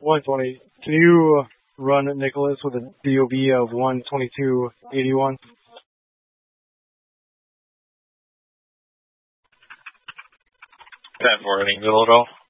120. Can you run Nicholas with a DOB of 122.81? 10-4, any middle at all?